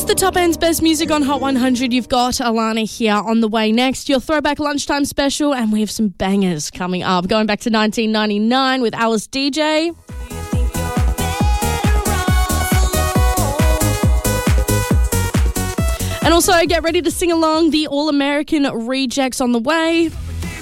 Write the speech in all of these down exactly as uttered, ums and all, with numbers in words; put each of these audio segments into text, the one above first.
the Top End's best music on Hot one hundred. You've got Alana here on the way next. Your throwback lunchtime special, and we have some bangers coming up. Going back to nineteen ninety-nine with Alice D J. And also get ready to sing along. The All American Rejects on the way.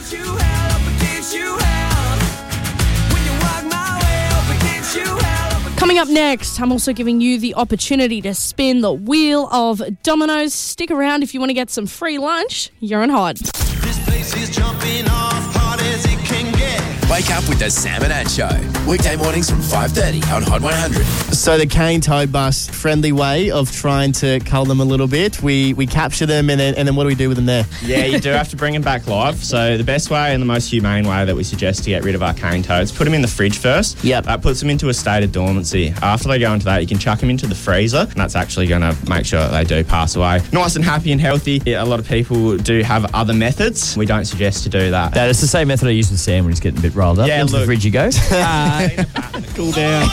Coming up next, I'm also giving you the opportunity to spin the wheel of dominoes. Stick around if you want to get some free lunch. You're on Hot. This place is jumping off hot as it can get. Wake up with the Sam and Ann Show. Weekday mornings from five thirty on Hot one hundred. So the cane tow bus, friendly way of trying to cull them a little bit. We we capture them and then and then what do we do with them there? Yeah, you do have to bring them back live. So the best way and the most humane way that we suggest to get rid of our cane toads, put them in the fridge first. Yep. That puts them into a state of dormancy. After they go into that, you can chuck them into the freezer, and that's actually going to make sure that they do pass away nice and happy and healthy. Yeah, a lot of people do have other methods. We don't suggest to do that. That's the same method I use with Sam when he's getting a bit riled up. Yeah, into look. the fridge you go. Uh, cool down.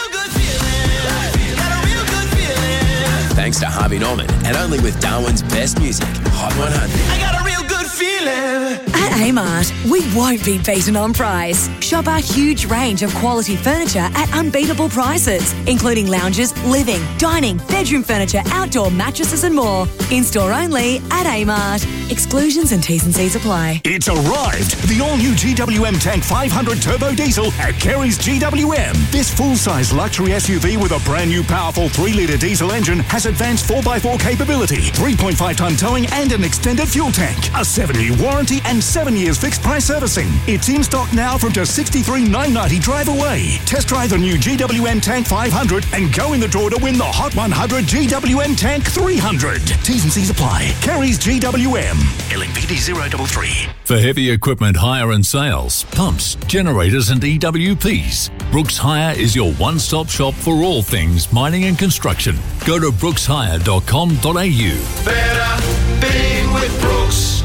Thanks to Harvey Norman, and only with Darwin's best music, Hot one hundred. I got a real good feeling. At Amart, we won't be beaten on price. Shop our huge range of quality furniture at unbeatable prices, including lounges, living, dining, bedroom furniture, outdoor mattresses and more. In-store only at Amart. Exclusions and T's and C's apply. It's arrived. The all-new G W M Tank five hundred Turbo Diesel at Kerry's G W M. This full-size luxury S U V with a brand new powerful three litre diesel engine has advanced four by four capability, three point five tonne towing and an extended fuel tank, a seven-year warranty and seven years fixed price servicing. It's in stock now from just sixty-three thousand nine hundred ninety drive away. Test drive the new G W M Tank five hundred and go in the draw to win the Hot one hundred G W M Tank three hundred. T's and C's apply. Kerry's G W M. L M P D zero three three. For heavy equipment hire and sales, pumps, generators and E W Ps, Brooks Hire is your one-stop shop for all things mining and construction. Go to brooks hire dot com dot a u. Better being with Brooks.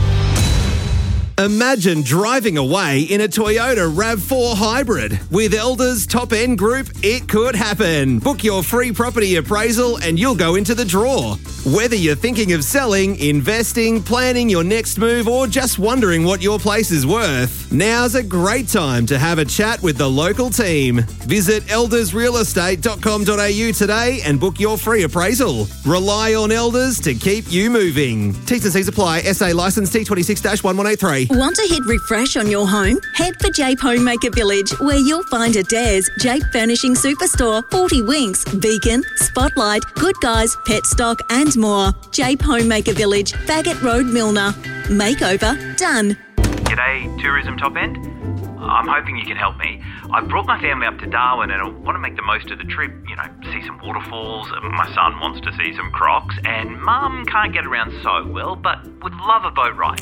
Imagine driving away in a Toyota RAV four Hybrid. With Elders Top End Group, it could happen. Book your free property appraisal and you'll go into the draw. Whether you're thinking of selling, investing, planning your next move, or just wondering what your place is worth, now's a great time to have a chat with the local team. Visit elders real estate dot com dot a u today and book your free appraisal. Rely on Elders to keep you moving. T's and C's apply. S A licence T twenty-six dash one one eight three. Want to hit refresh on your home? Head for Jape Homemaker Village, where you'll find Adairs, Jape Furnishing Superstore, forty Winks, Beacon, Spotlight, Good Guys, Pet Stock and more. Jape Homemaker Village, Faggot Road, Milner. Makeover done. G'day, Tourism Top End. I'm hoping you can help me. I've brought my family up to Darwin and I want to make the most of the trip. You know, see some waterfalls. My son wants to see some crocs. And Mum can't get around so well, but would love a boat ride.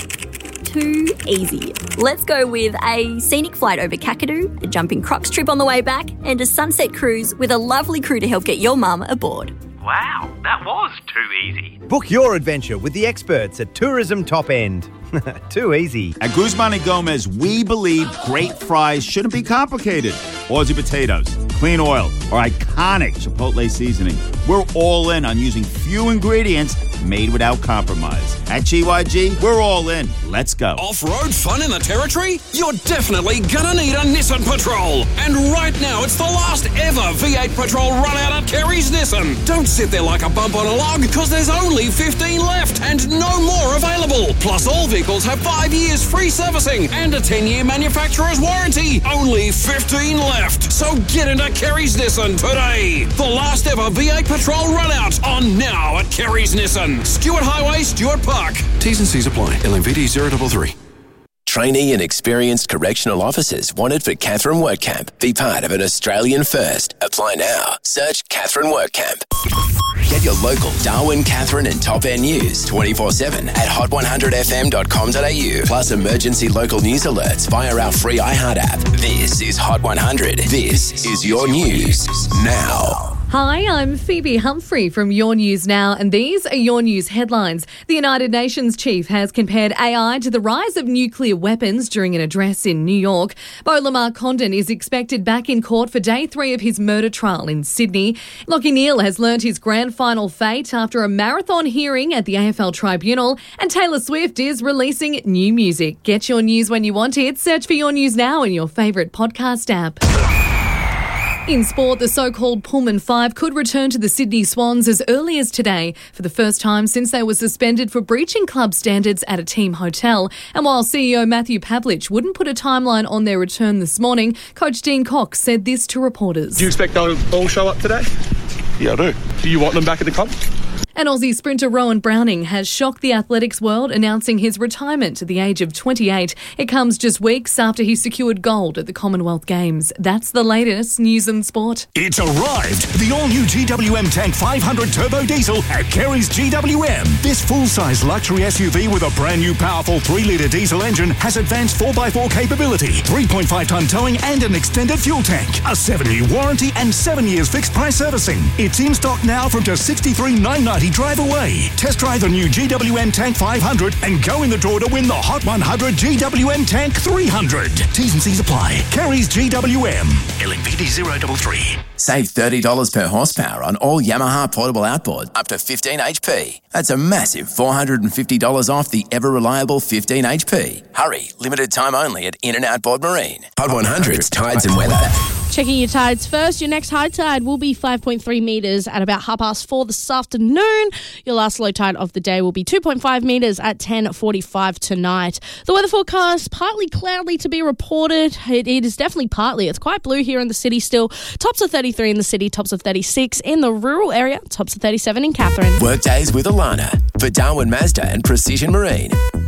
Too easy. Let's go with a scenic flight over Kakadu, a jumping crocs trip on the way back, and a sunset cruise with a lovely crew to help get your mum aboard. Wow, that was too easy. Book your adventure with the experts at Tourism Top End. Too easy. At Guzman and Gomez, we believe great fries shouldn't be complicated. Aussie potatoes, clean oil, or iconic Chipotle seasoning. We're all in on using few ingredients made without compromise. At G Y G, we're all in. Let's go. Off-road fun in the Territory? You're definitely gonna need a Nissan Patrol. And right now, it's the last ever V eight Patrol run out at Kerry's Nissan. Don't sit there like a bump on a log, because there's only fifteen left and no more available. Plus, all vehicles have five years free servicing and a ten-year manufacturer's warranty. Only fifteen left. So get into Kerry's Nissan today. The last ever V eight Patrol run out on now at Kerry's Nissan. Stuart Highway, Stuart Park. T's and C's apply. L M V D zero three three. Trainee and experienced correctional officers wanted for Catherine Workcamp. Be part of an Australian first. Apply now. Search Catherine Workcamp. Get your local Darwin, Catherine and Top End news twenty-four seven at hot one hundred f m dot com dot a u. Plus emergency local news alerts via our free iHeart app. This is Hot one hundred. This is your news now. Hi, I'm Phoebe Humphrey from Your News Now, and these are Your News headlines. The United Nations chief has compared A I to the rise of nuclear weapons during an address in New York. Beau Lamar Condon is expected back in court for day three of his murder trial in Sydney. Lachie Neale has learned his grand final fate after a marathon hearing at the A F L Tribunal, and Taylor Swift is releasing new music. Get your news when you want it. Search for Your News Now in your favourite podcast app. In sport, the so-called Pullman Five could return to the Sydney Swans as early as today for the first time since they were suspended for breaching club standards at a team hotel. And while C E O Matthew Pavlich wouldn't put a timeline on their return this morning, Coach Dean Cox said this to reporters. Do you expect they'll all show up today? Yeah, I do. Do you want them back at the club? And Aussie sprinter Rowan Browning has shocked the athletics world, announcing his retirement at the age of twenty-eight. It comes just weeks after he secured gold at the Commonwealth Games. That's the latest news and sport. It's arrived! The all-new G W M Tank five hundred Turbo Diesel at Kerry's G W M. This full-size luxury S U V with a brand new powerful three litre diesel engine has advanced four by four capability, three point five tonne towing and an extended fuel tank, a seven-year warranty and seven years fixed-price servicing. It's in stock now from just sixty-three thousand nine hundred ninety drive away. Test drive the new G W M Tank five hundred and go in the draw to win the Hot one hundred G W M Tank three hundred. T's and C's apply. Kerry's G W M. L M P D zero three three. Save thirty dollars per horsepower on all Yamaha portable outboard up to fifteen H P. That's a massive four hundred fifty dollars off the ever-reliable fifteen H P. Hurry, limited time only at In and Outboard Marine. Hot one hundred's tides and weather. Checking your tides first. Your next high tide will be five point three metres at about half past four this afternoon. Your last low tide of the day will be two point five metres at ten forty-five tonight. The weather forecast, partly cloudy to be reported. It, it is definitely partly. It's quite blue here in the city still. Tops of thirty-three in the city, tops of thirty-six in the rural area, tops of thirty-seven in Katherine. Workdays with Alana for Darwin Mazda and Precision Marine.